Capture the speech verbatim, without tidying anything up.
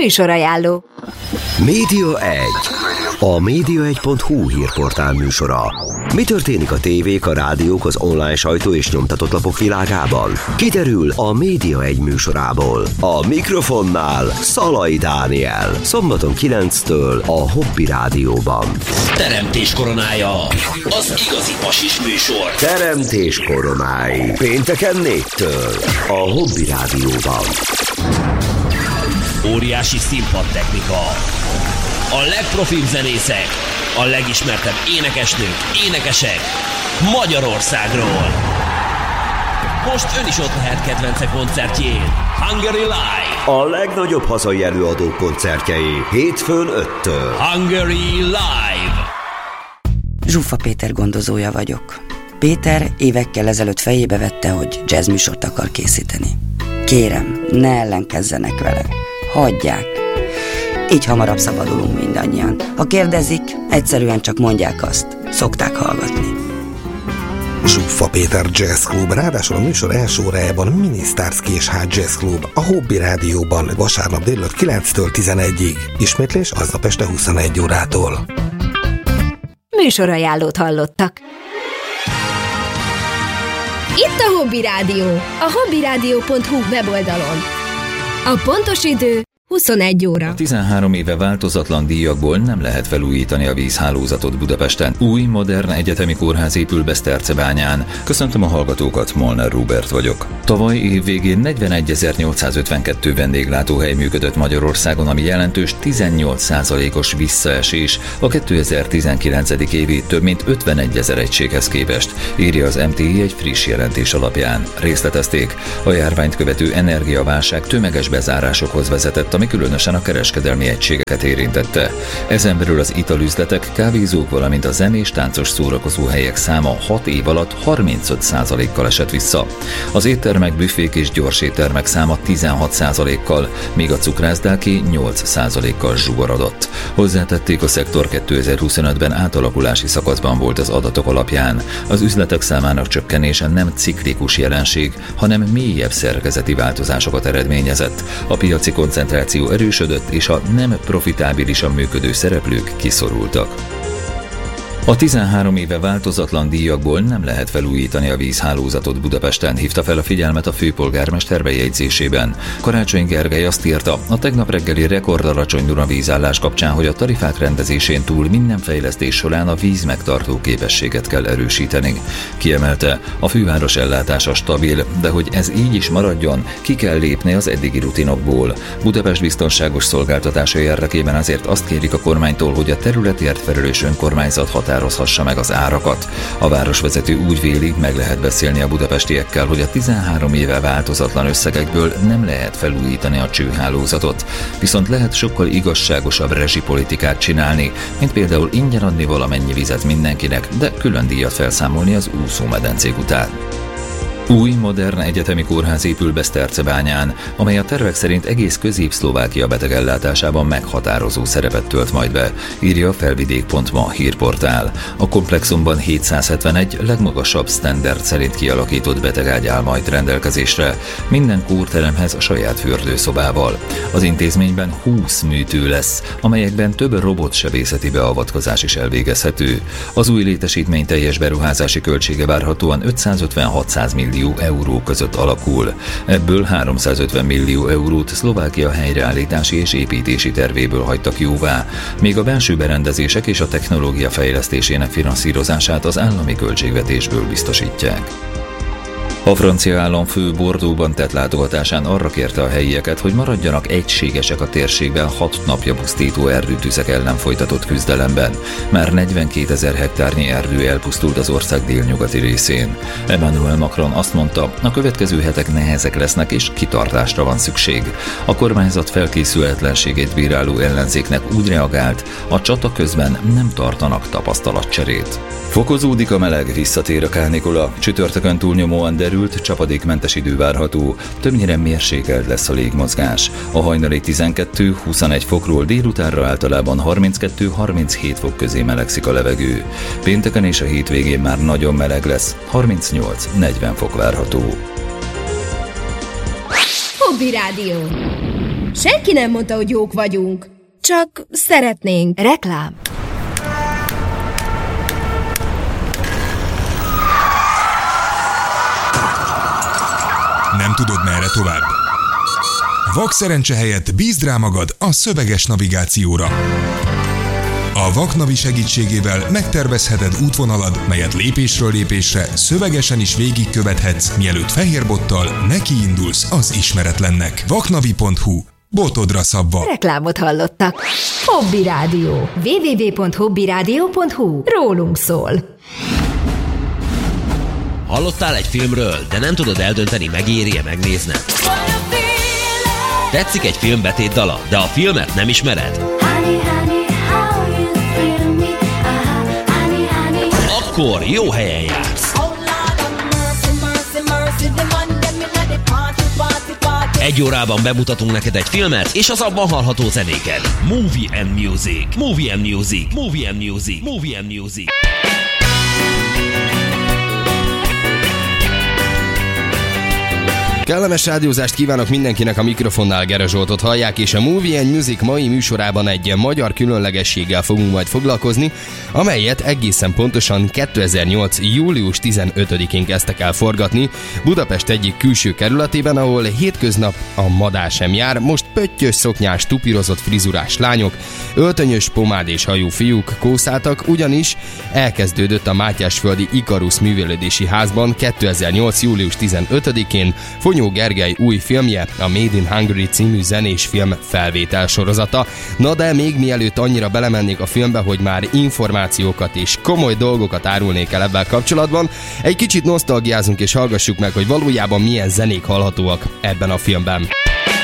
Műsorajánló. Média egy. A média egy pont hu hírportál műsora. Mi történik a tévék, a rádiók, az online sajtó és nyomtatott lapok világában? Kiderül a Média egy műsorából. A mikrofonnál Szalai Dániel. Szombaton kilenctől a Hobby Rádióban. Teremtés koronája. Az igazi pasis műsor. Teremtés koronái. Pénteken négytől a Hobby Rádióban. Óriási színpadtechnika. A legprofibb zenészek, a legismertebb énekesnők, énekesek Magyarországról. Most ön is ott lehet kedvence koncertjén. Hungary Live. A legnagyobb hazai előadók koncertjei hétfőn öttől. Hungary Live. Zsuffa Péter gondozója vagyok. Péter évekkel ezelőtt fejébe vette, hogy jazzműsort akar készíteni. Kérem, ne ellenkezzenek vele. Hagyják. Így hamarabb szabadulunk mindannyian. Ha kérdezik, egyszerűen csak mondják azt. Szokták hallgatni. Zsuffa Péter Jazz Club, ráadásul a műsor első órájában Mini Stars Késház Jazz Club, a Hobby Rádióban vasárnap délelőtt kilenctől tizenegyig. Ismétlés aznap este huszonegy órától. Műsorajánlót hallottak. Itt a Hobby Rádió, a hobbyradio pont hu weboldalon. A pontos idő huszonegy óra. tizenhárom éve változatlan díjakból nem lehet felújítani a vízhálózatot Budapesten. Új, modern egyetemi kórház épül Besztercebányán. Köszöntöm a hallgatókat, Molnár Róbert vagyok. Tavaly év végén negyvenegyezer-nyolcszázötvenkettő vendéglátóhely működött Magyarországon, ami jelentős tizennyolc százalékos visszaesés a kétezer-tizenkilenc. évi több mint ötvenegyezer egységhez képest, írja az em té i egy friss jelentés alapján. Részletezték, a járványt követő energiaválság tömeges bezárásokhoz vezetett, ami különösen a kereskedelmi egységeket érintette. Ezen belül az italüzletek, kávézók, valamint a zenés, táncos szórakozóhelyek száma hat év alatt harmincöt százalékkal esett vissza. Az éttermek, büfék és gyorséttermek száma tizenhat százalékkal, míg a cukrászdáké nyolc százalékkal zsugorodott. Hozzátették, a szektor kétezer-huszonötben átalakulási szakaszban volt az adatok alapján. Az üzletek számának csökkenése nem ciklikus jelenség, hanem mélyebb szerkezeti változásokat eredményezett. A piaci koncentráció erősödött, és a nem profitábilisan működő szereplők kiszorultak. A tizenhárom éve változatlan díjakból nem lehet felújítani a vízhálózatot Budapesten, hívta fel a figyelmet a főpolgármester bejegyzésében. Karácsony Gergely azt írta, a tegnap reggeli rekordalacsony Dunavízállás kapcsán, hogy a tarifák rendezésén túl minden fejlesztés során a víz megtartó képességet kell erősíteni. Kiemelte, a főváros ellátása stabil, de hogy ez így is maradjon, ki kell lépni az eddigi rutinokból. Budapest biztonságos szolgáltatása érdekében azért azt kérik a kormánytól, hogy a területért felelős önkormányzat határozhassa meg az árakat. A városvezető úgy véli, meg lehet beszélni a budapestiekkel, hogy a tizenhárom éve változatlan összegekből nem lehet felújítani a csőhálózatot, viszont lehet sokkal igazságosabb rezsipolitikát csinálni, mint például ingyen adni valamennyi vizet mindenkinek, de külön díjat felszámolni az úszómedencék után. Új, modern egyetemi kórház épül Besztercebányán, amely a tervek szerint egész Közép-Szlovákia betegellátásában meghatározó szerepet tölt majd be, írja a felvidék pont ma hírportál. A komplexumban hétszázhetvenegy legmagasabb standard szerint kialakított betegágy áll majd rendelkezésre, minden kórteremhez a saját fürdőszobával. Az intézményben húsz műtő lesz, amelyekben több robotsebészeti beavatkozás is elvégezhető. Az új létesítmény teljes beruházási költsége várhatóan ötszázötven-hatszáz millió euró között alakul. Ebből háromszázötven millió eurót Szlovákia helyreállítási és építési tervéből hagytak jóvá, míg a belső berendezések és a technológia fejlesztésének finanszírozását az állami költségvetésből biztosítják. A francia államfő Bordeauxban tett látogatásán arra kérte a helyieket, hogy maradjanak egységesek a térségben hat napja pusztító erdőtüzek ellen folytatott küzdelemben. Már negyvenkétezer hektárnyi erdő elpusztult az ország délnyugati részén. Emmanuel Macron azt mondta, a következő hetek nehezek lesznek és kitartásra van szükség. A kormányzat felkészületlenségét bíráló ellenzéknek úgy reagált, a csata közben nem tartanak tapasztalatcserét. Fokozódik a meleg, visszatér a kánikula, csütörtökön túlnyomóan derült, csapadékmentes idő várható, többnyire mérsékelt lesz a légmozgás. A hajnali tizenkettő-huszonegy fokról délutánra általában harminckettő-harminchét fok közé melegszik a levegő. Pénteken és a hétvégén már nagyon meleg lesz, harmincnyolc-negyven fok várható. Hobby Rádió. Senki nem mondta, hogy jók vagyunk. Csak szeretnénk. Reklám. Nem tudod, merre tovább? Vakszerencse helyett bízd rá magad a szöveges navigációra. A Vaknavi segítségével megtervezheted útvonalad, melyet lépésről lépésre szövegesen is végigkövethetsz, mielőtt fehérbottal nekiindulsz az ismeretlennek. vaknavi pont hu. Botodra szabva. Reklámot hallottak. Hobby Rádió. double-u double-u double-u pont hobby rádió pont hu. Rólunk szól. Hallottál egy filmről, de nem tudod eldönteni, megéri-e megnézned? Tetszik egy film betétdala, de a filmet nem ismered? Akkor jó helyen jársz. Egy órában bemutatunk neked egy filmet, és az abban hallható zenéket. Movie and Music. Movie and Music. Movie and Music. Movie and Music. Kellemes rádiózást kívánok mindenkinek, a mikrofonnál Gere Zsoltot hallják, és a Movie and Music mai műsorában egy magyar különlegességgel fogunk majd foglalkozni, amelyet egészen pontosan kétezer-nyolc. július tizenötödikén kezdtek el forgatni Budapest egyik külső kerületében, ahol hétköznap a madár sem jár, most pöttyös szoknyás, tupírozott frizurás lányok, öltönyös, pomádés hajú fiúk kószáltak, ugyanis elkezdődött a Mátyásföldi Ikarus művelődési házban kétezer-nyolc. július tizenötödikén Fonyó Gergely új filmje, a Made in Hungary című zenés film felvétel sorozata. Na de még mielőtt annyira belemennék a filmbe, hogy már információkat és komoly dolgokat árulnék el ebben kapcsolatban, egy kicsit nosztalgiázunk és hallgassuk meg, hogy valójában milyen zenék hallhatóak ebben a filmben.